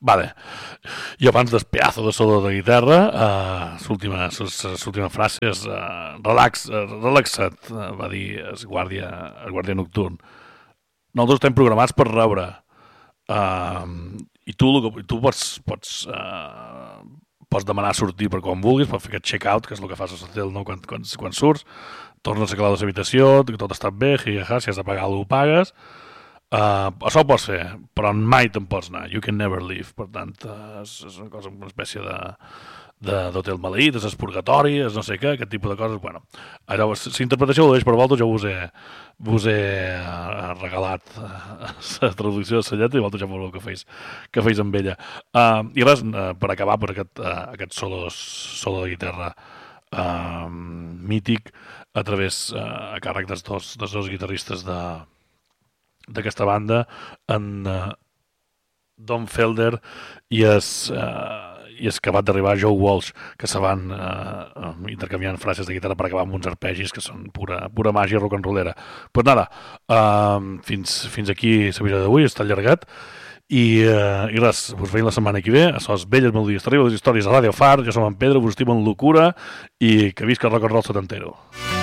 Vale. I abans del pedazo de solo de guitarra, l'última frase és relaxa't, va dir el guàrdia nocturn. Nosaltres estem programats per rebre. I tu pots demanar sortir per quan vulguis, pots fer aquest check-out, que és el que fas a l'hotel, no? Quan surts, tornes a calar a l'habitació, que tot està bé, si has de pagar alguna cosa, ho pagues. Això ho pots fer, però mai te'n pots anar. You can never leave. Per tant, és una espècie d'hotel maleït, és purgatori, és no sé què, aquest tipus de coses. Bueno, allò, si interpretació ho deixo per vosaltres, jo vos he regalat la traducció de la lletra i vosaltres ja veureu que feis amb ella. I res, per acabar per aquest solo de guitarra mític a càrrec dels dos guitarristes d'aquesta banda, en Don Felder i és acabat d'arribar Joe Walsh, que se van intercanviant frases de guitarra per acabar amb uns arpegis que són pura màgia rock and rollera. Pues nada, fins aquí l'episodi d'avui, està allargat, i res, us veiem la setmana que ve a les velles melodies terribles, les històries a Ràdio Far. Jo som en Pedro, vos estimo en locura i que visca el rock and roll setantero.